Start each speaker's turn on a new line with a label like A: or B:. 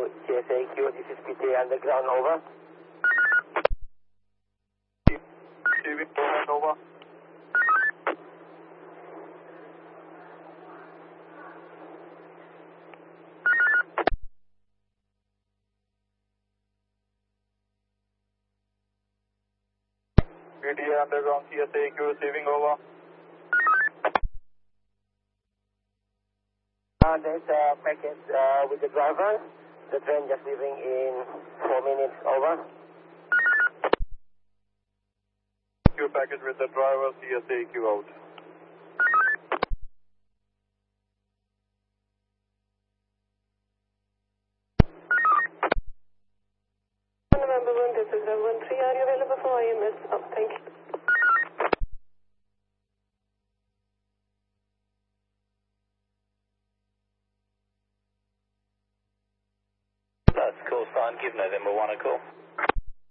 A: CSAQ, this is PTA Underground, over.
B: Receiving over. PTA Underground, CSAQ receiving over.
A: There's a package with the driver. The train just leaving in 4 minutes, over.
B: Q package with the driver, CSAQ out.
C: November 1, this is 013. Are you available for IMS? Oh, thank you.
A: That's call sign, give November 1 a call.